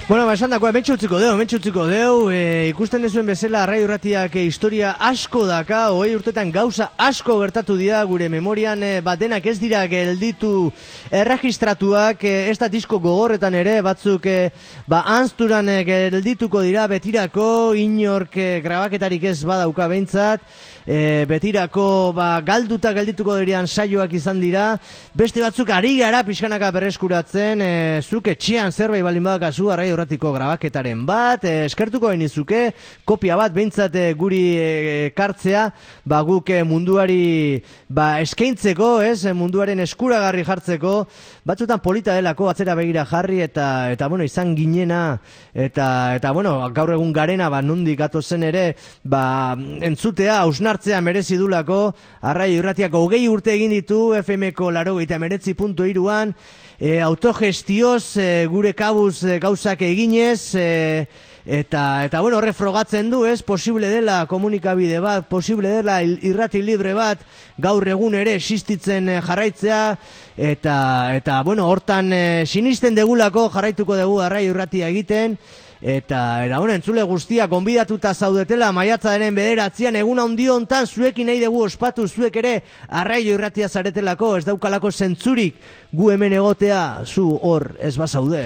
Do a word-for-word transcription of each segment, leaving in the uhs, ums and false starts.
Bueno, ba, esan dako, hementxe utziko deu, hementxe utziko deu, e, ikusten dezuen bezala, Radio Irratiak e, historia asko daka, hogei urtetan gauza asko gertatu dira gure memorian, e, bat denak ez dira gelditu erregistratuak, e, ez da disko gogorretan ere, batzuk e, ba, anzturan e, geldituko dira betirako, inork e, grabaketarik ez badauka behintzat, e, betirako ba, galduta geldituko direan saioak izan dira, beste batzuk ari gara pixkanaka berreskuratzen, e, zuk etxean zerbait baldin badakazu, Radio Irratiko grabaketaren bat, eh, eskertuko genizuke, kopia bat behintzat eh, guri eh, kartzea, ba guk eh, munduari ba, eskaintzeko, ez, munduaren eskuragarri jartzeko, batzutan polita delako atzera begira jarri, eta eta bueno, izan ginena, eta eta bueno, gaur egun garena, ba, nondik gatozen ere, ba, entzutea, hausnartzea merezi dulako, Radio Irratiak hogei urte egin ditu, F M-ko laurogeita hemeretzi puntu hiruan, E, autogestioz e, gure kabuz e, gauzak eginez e, eta, eta bueno, horre frogatzen du, ez, posible dela komunikabide bat, posible dela irrati libre bat gaur egun ere existitzen e, jarraitzea eta, eta bueno, hortan e, sinisten degulako jarraituko dugu Radio Irratia egiten. Eta, era, bueno, entzule guztia, konbidatuta zaudetela, maiatzaren bederatzean, egun handi hontan, zuekin nahi dugu ospatu, zuek ere, Radio Irratia zaretelako, ez daukalako zentzurik, gu hemen egotea, zu hor, ez bazaude.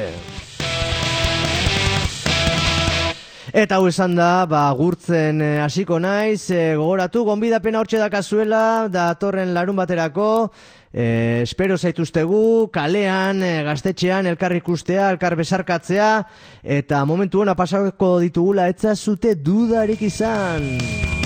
Eta hau esan da, ba, gurtzen hasiko naiz, e, gogoratu, gonbidapena hortxe dakazuela, da torren larun baterako, E, espero zaituztegu, kalean, e, gaztetxean, elkar ikustea, elkar besarkatzea, eta momentu hona pasako ditugula, etzazute dudarik izan.